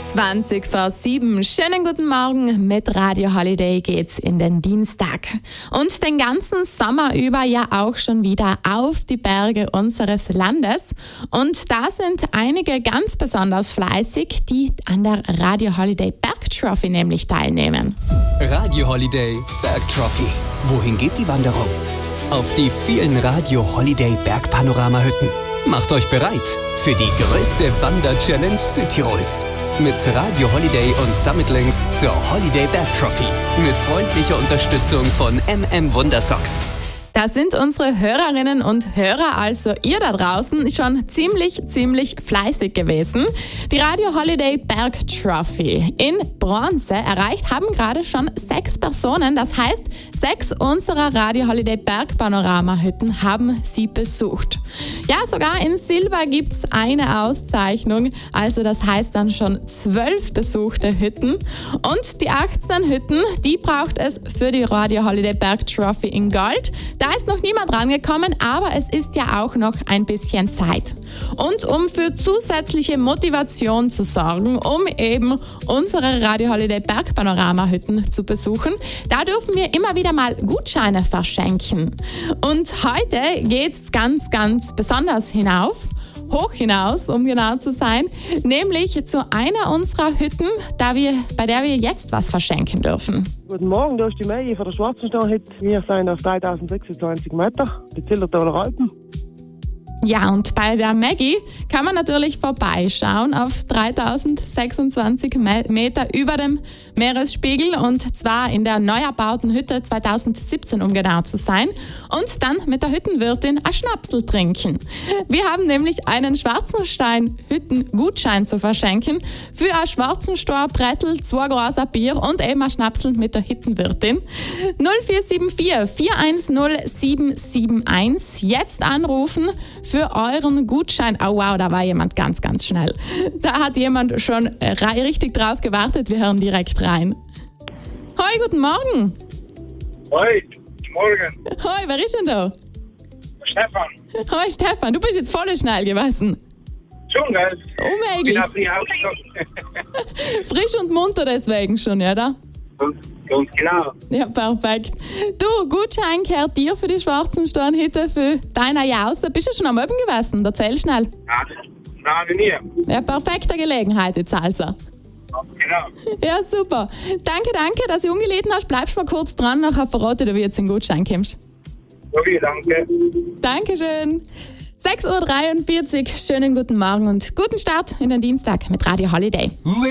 7:20. Schönen guten Morgen. Mit Radio Holiday geht's in den Dienstag. Und den ganzen Sommer über ja auch schon wieder auf die Berge unseres Landes. Und da sind einige ganz besonders fleißig, die an der Radio Holiday Berg Trophy nämlich teilnehmen. Radio Holiday Berg Trophy. Wohin geht die Wanderung? Auf die vielen Radio Holiday Bergpanoramahütten. Macht euch bereit für die größte Wander-Challenge Südtirols. Mit Radio Holiday und Summit Links zur Holiday Berg Trophy. Mit freundlicher Unterstützung von Wundersocks. Da sind unsere Hörerinnen und Hörer, also ihr da draußen, schon ziemlich fleißig gewesen. Die Radio Holiday Berg Trophy in Bronze erreicht haben gerade schon 6 Personen. Das heißt, 6 unserer Radio Holiday Bergpanoramahütten haben sie besucht. Ja, sogar in Silber gibt's eine Auszeichnung. Also das heißt dann schon 12 besuchte Hütten. Und die 18 Hütten, die braucht es für die Radio Holiday Berg Trophy in Gold. Da ist noch niemand rangekommen, aber es ist ja auch noch ein bisschen Zeit. Und um für zusätzliche Motivation zu sorgen, um eben unsere Radio Holiday Bergpanoramahütten zu besuchen, da dürfen wir immer wieder mal Gutscheine verschenken. Und heute geht's ganz besonders hoch hinaus, um genau zu sein, nämlich zu einer unserer Hütten, bei der wir jetzt was verschenken dürfen. Guten Morgen, da ist die Maggie von der Schwarzenstein-Hütte. Wir sind auf 3026 Meter, die Zillertaler Alpen. Ja, und bei der Maggie kann man natürlich vorbeischauen auf 3026 Meter über dem Meeresspiegel, und zwar in der neu erbauten Hütte 2017, um genau zu sein, und dann mit der Hüttenwirtin ein Schnapsel trinken. Wir haben nämlich einen Schwarzenstein-Hütten-Gutschein zu verschenken für ein Schwarzenstein-Brettel, 2 große Bier und eben ein Schnapsel mit der Hüttenwirtin. 0474 410 771. Jetzt anrufen für euren Gutschein. Oh wow, da war jemand ganz schnell. Da hat jemand schon richtig drauf gewartet. Wir hören direkt rein. Hoi, guten Morgen. Hoi, guten Morgen. Hoi, wer ist denn da? Stefan. Hoi, Stefan, du bist jetzt voll schnell gewesen. Schon, gell? Unmöglich. Ich bin früh aufgestanden. Frisch und munter deswegen schon, oder? Ganz genau. Ja, perfekt. Du, Gutschein gehört dir für die Schwarzenstein-Hütte für deine Jause. Bist du schon am Öben gewesen? Erzähl schnell. Nein, nie. Ja, perfekte Gelegenheit jetzt also. Genau. Ja, super. Danke, dass du angeleitet hast. Bleibst mal kurz dran, nachher verrate ich dir, wie du zum Gutschein kommst. Okay, danke. Dankeschön. 6:43 Uhr. Schönen guten Morgen und guten Start in den Dienstag mit Radio Holiday.